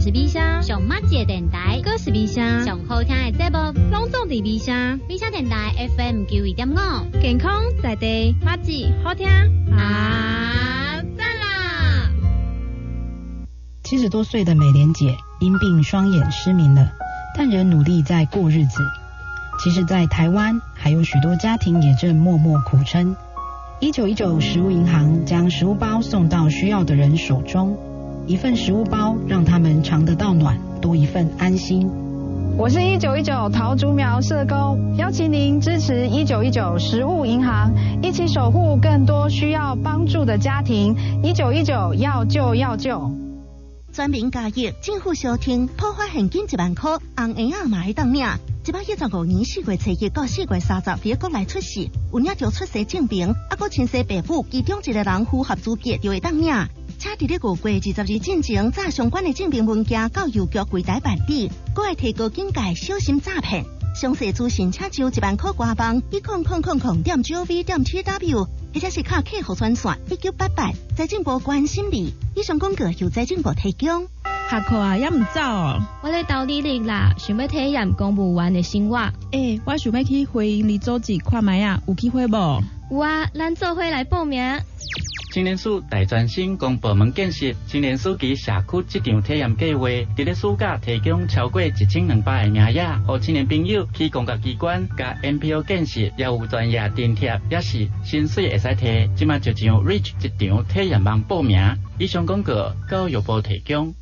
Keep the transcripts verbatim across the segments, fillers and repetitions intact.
是米声， 上马节电台， 阁是米声， 上好听的节目， 拢总伫米声。 米声电台 F M 九一点五， 健康在地，马子好听啊！赞啦！ 七十多岁的美莲姐因病双眼失明了，但仍努力在过日子。其实，在台湾还有许多家庭也正默默苦撑。一九一九食物银行将食物包送到需要的人手中，一份食物包让他们尝得到暖，多一份安心。 我是一九一九桃竹苗社工，邀请您支持一九一九食物银行，一起守护更多需要帮助的家庭。一九一九要救要救。 全民加益，政府小厅破发现金一万块，红婴仔嘛会当领。一百一十五年四月初一到四月三十，别国内出世，有领着出生证明，啊，搁亲生爸母其中一个人符合资格就会当领。且伫咧五月二十日进前，查相关的证明文件到邮局柜台办理，搁会提高警戒，小心诈骗。详细资讯请就一万块官网一空空空空点 gov 点 tw， 或者是卡客户专线一九八八，财政部关心你。以上广告由财政部提供。 下课啊，也唔走哦。 我咧投履历啦，想要体验公务员的生活。 诶、欸，我想要去回营里组织看卖啊，有机会无？ 有啊，咱做伙来报名。 青年署大专生公部门建设青年署及社区这场体验计划，伫咧暑假提供超过一千两百个名额，互青年朋友去公家机关、甲 N P O 建设，也有专业津贴，也是薪水会使摕。即马就上 Reach 一场体验网报名。以上广告教育部提供。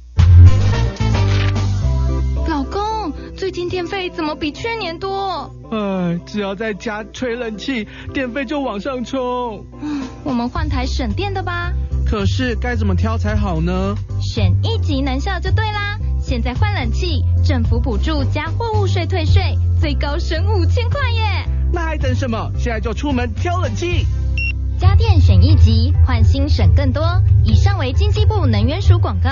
老公，最近电费怎么比去年多？ 哎，只要在家吹冷气，电费就往上冲。 我们换台省电的吧。 可是该怎么挑才好呢？ 选一级能效就对啦。现在换冷气，政府补助加货物税退税，最高省五千块耶！ 那还等什么？现在就出门挑冷气。 家电选一级，换新省更多。以上为经济部能源署广告。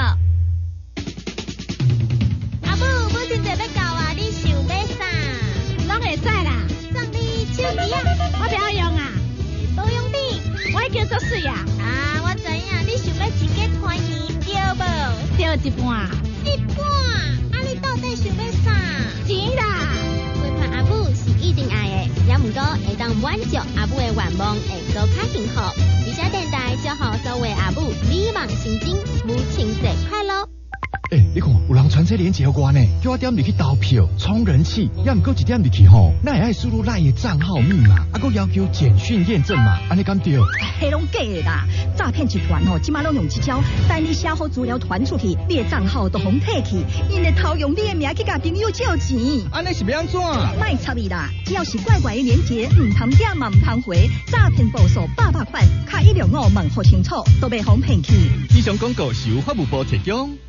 阿母，母亲节要到啊，你想要啥？ 拢会使啦。 送你手机啊？ 我不要用啊。 保养品？ 我会叫做水啊。 啊，我知影，你想要一个团圆对无？ 对一半。 一半？啊，你到底想要啥？ 钱啦。 陪伴阿母是一定爱的，也毋过会当满足阿母的愿望，会更较幸福。而且电台祝福所有阿母美梦成真，母亲节快乐！ 诶、欸，你看，有人传这链接给我呢，叫我点入去投票充人气，也毋过一点入去吼，那会爱输入赖的账号密码，啊，搁要求简讯验证码，安尼敢对？ 迄拢假的啦！诈骗集团吼，即马拢用这招，等你写好资料传出去，你的账号都互摕去，因会偷用你的名去甲朋友借钱。 安尼是要安怎？ 卖插伊啦！只要是怪怪的链接，唔通点嘛唔通回，诈骗报数八百款，卡一六五问好清楚，都袂互骗去。 以上广告是由法务部提供。